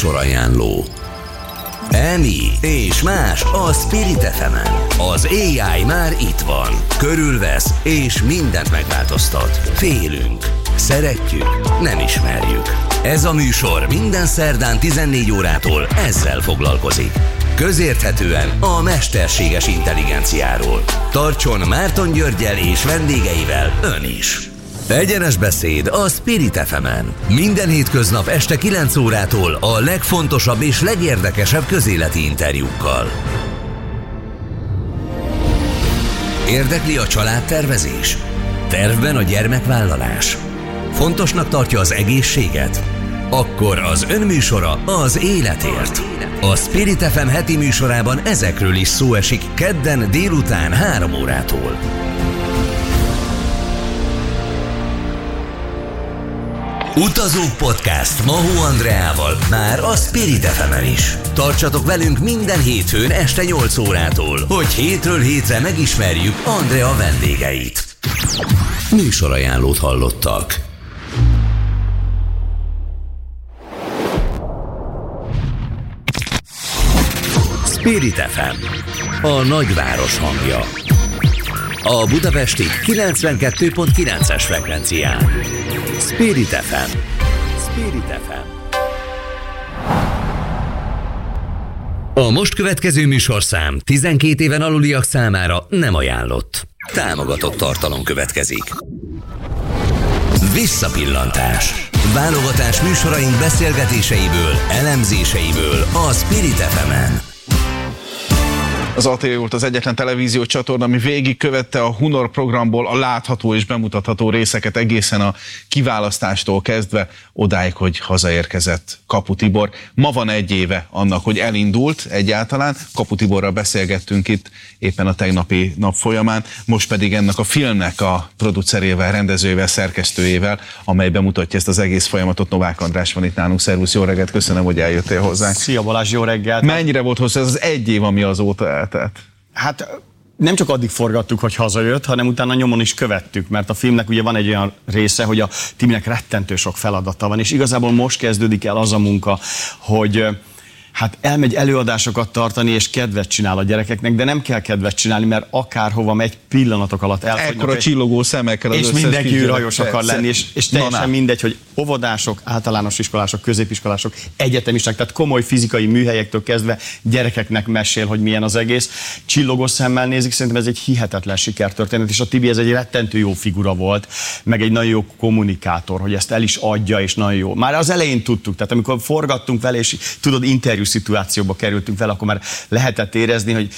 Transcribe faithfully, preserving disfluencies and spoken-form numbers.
Műsorajánló. Emi és más a Spirit ef emen. Az á i már itt van. Körülvesz és mindent megváltoztat. Félünk. Szeretjük. Nem ismerjük. Ez a műsor minden szerdán tizennégy órától ezzel foglalkozik. Közérthetően a mesterséges intelligenciáról. Tartson Márton Györggyel és vendégeivel ön is. Egyenes beszéd a Spirit ef emen. Minden hétköznap este kilenc órától a legfontosabb és legérdekesebb közéleti interjúkkal. Érdekli a családtervezés? Tervben a gyermekvállalás? Fontosnak tartja az egészséget? Akkor az ön műsora az életért. A Spirit ef em heti műsorában ezekről is szó esik kedden délután három órától. Utazók Podcast Mahó Andreával már a Spirit ef emen is. Tartsatok velünk minden hétfőn este nyolc órától, hogy hétről hétre megismerjük Andrea vendégeit. Műsorajánlót hallottak. Spirit ef em, a nagyváros hangja. A budapesti kilencvenkettő pont kilences frekvencián. Spirit ef em. Spirit ef em. A most következő műsorszám tizenkét éven aluliak számára nem ajánlott. Támogatott tartalom következik. Visszapillantás. Válogatás műsoraink beszélgetéseiből, elemzéseiből a Spirit ef emen. Az á té vé volt az egyetlen televíziós csatorna, ami végigkövette a Hunor programból a látható és bemutatható részeket egészen a kiválasztástól kezdve odáig, hogy hazaérkezett Kapu Tibor. Ma van egy éve annak, hogy elindult egyáltalán. Kapu Tiborral beszélgettünk itt éppen a tegnapi nap folyamán, most pedig ennek a filmnek a producerével, rendezőjével, szerkesztőjével, amely bemutatja ezt az egész folyamatot. Novák András van itt nálunk. Szervusz, jó reggelt, köszönöm, hogy eljöttél hozzánk. Szia Balázs, jó reggelt. Mennyire volt hozzá ez az egy év, ami azóta eltelt? Hát nem csak addig forgattuk, hogy hazajött, hanem utána nyomon is követtük, mert a filmnek ugye van egy olyan része, hogy a Timinek rettentő sok feladata van, és igazából most kezdődik el az a munka, hogy hát elmegy előadásokat tartani, és kedvet csinál a gyerekeknek, de nem kell kedvet csinálni, mert akárhova megy, pillanatok alatt elfogynak. Ekkora csillogó szemekkel az és összes mindenki kisgyerek. űrhajós akar lenni, és, és teljesen na, na. mindegy, hogy óvodások, általános iskolások, középiskolások, egyetemisták, tehát komoly fizikai műhelyektől kezdve gyerekeknek mesél, hogy milyen az egész. Csillogó szemmel nézik, szerintem ez egy hihetetlen sikertörténet, és a Tibi ez egy rettentő jó figura volt, meg egy nagyon jó kommunikátor, hogy ezt el is adja, és nagyon jó. Már az elején tudtuk, tehát amikor forgattunk vele, és tudod, interjú szituációba kerültünk vele, akkor már lehetett érezni, hogy